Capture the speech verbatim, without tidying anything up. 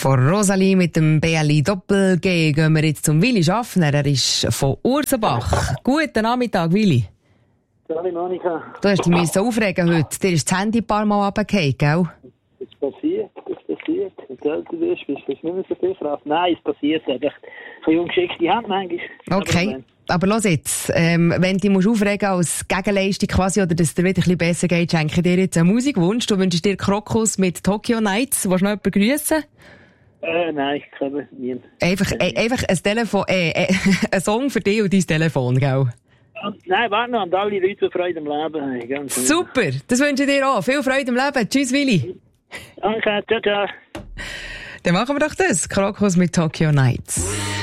Von Rosalie mit dem B L I Doppel-G gehen wir jetzt zum Willi Schaffner. Er ist von Ursenbach. Guten Nachmittag, Willi. Hallo Monika. Du hast dich müssen aufregen heute. Dir ist das Handy ein paar Mal runtergefallen, gell? Das passiert, das passiert. Wenn du älter bist, bist du nicht mehr so viel Kraft. Nein, es passiert einfach. Eine ungeschickte Hand manchmal. Okay. Aber los jetzt, ähm, wenn du dich musst aufregen als Gegenleistung quasi, oder dass es dir wieder ein bisschen besser geht, schenke ich dir jetzt einen Musikwunsch. Du wünschst dir Krokus mit Tokyo Nights. Willst du noch jemanden grüssen? Äh, nein, ich kann nicht. Einfach, äh, einfach ein Telefon, äh, äh, ein Song für dich und dein Telefon, gell? Nein, warte noch, an alle Leute, die Freude im Leben haben. Ganz Super, das wünsche ich dir auch. Viel Freude im Leben. Tschüss, Willi. Danke, ciao, ciao. Dann machen wir doch das. Krokus mit Tokyo Nights.